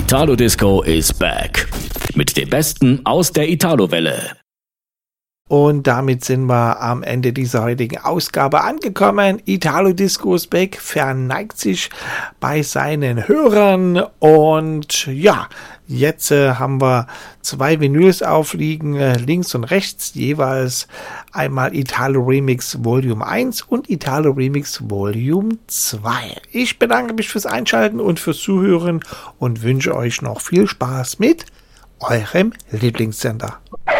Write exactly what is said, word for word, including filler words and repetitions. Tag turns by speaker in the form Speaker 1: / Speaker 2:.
Speaker 1: Italo Disco is back. Mit dem Besten aus der Italo-Welle.
Speaker 2: Und damit sind wir am Ende dieser heutigen Ausgabe angekommen. Italo Disco is back verneigt sich bei seinen Hörern. Und ja, jetzt äh, haben wir zwei Vinyls aufliegen, äh, links und rechts jeweils einmal Italo Remix Volume eins und Italo Remix Volume zwei. Ich bedanke mich fürs Einschalten und fürs Zuhören und wünsche euch noch viel Spaß mit eurem Lieblingssender.